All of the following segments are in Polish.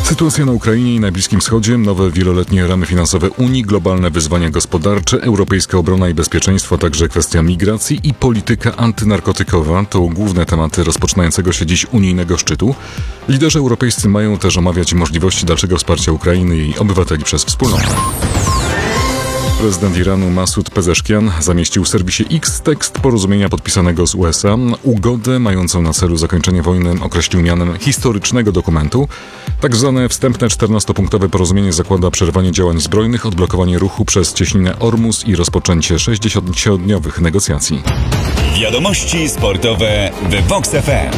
Sytuacja na Ukrainie i na Bliskim Wschodzie, nowe wieloletnie ramy finansowe Unii, globalne wyzwania gospodarcze, europejska obrona i bezpieczeństwo, a także kwestia migracji i polityka antynarkotykowa to główne tematy rozpoczynającego się dziś unijnego szczytu. Liderzy europejscy mają też omawiać możliwości dalszego wsparcia Ukrainy i jej obywateli przez wspólnotę. Prezydent Iranu Masud Pezeszkian zamieścił w serwisie X tekst porozumienia podpisanego z USA. Ugodę mającą na celu zakończenie wojny określił mianem historycznego dokumentu. Tak zwane wstępne 14-punktowe porozumienie zakłada przerwanie działań zbrojnych, odblokowanie ruchu przez cieśninę Ormus i rozpoczęcie 60-dniowych negocjacji. Wiadomości sportowe w Vox FM.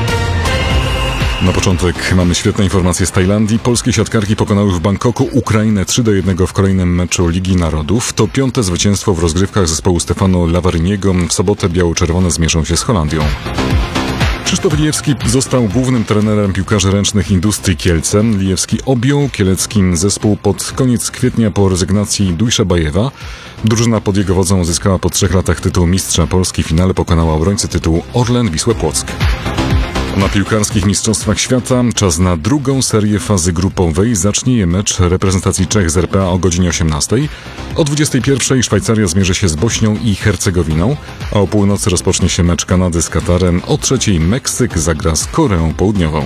Na początek mamy świetne informacje z Tajlandii. Polskie siatkarki pokonały w Bangkoku Ukrainę 3-1 w kolejnym meczu Ligi Narodów. To 5. zwycięstwo w rozgrywkach zespołu Stefano Lavaryniego. W sobotę biało-czerwone zmierzą się z Holandią. Krzysztof Lijewski został głównym trenerem piłkarzy ręcznych Industrii Kielce. Lijewski objął kieleckim zespół pod koniec kwietnia po rezygnacji Dujszebajewa. Drużyna pod jego wodzą uzyskała po 3 latach tytuł mistrza Polski. W finale pokonała obrońcę tytułu Orlen Wisłę Płock. Na piłkarskich mistrzostwach świata czas na drugą serię fazy grupowej. Zacznie je mecz reprezentacji Czech z RPA o godzinie 18. O 21 Szwajcaria zmierzy się z Bośnią i Hercegowiną, a o północy rozpocznie się mecz Kanady z Katarem. O 3 Meksyk zagra z Koreą Południową.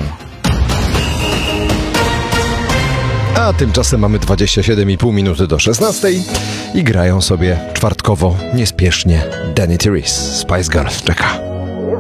A tymczasem mamy 27,5 minuty do 16 i grają sobie czwartkowo, niespiesznie Danny Therese, Spice Girls czeka.